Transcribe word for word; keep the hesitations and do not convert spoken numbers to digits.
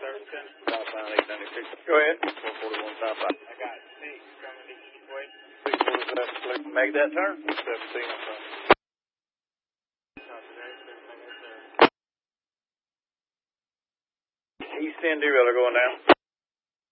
South line eight ninety-six. Go ahead. four forty-one south line. I got six coming the east way. six forty-seven. Make that turn. seventeen. East Indy, really going down.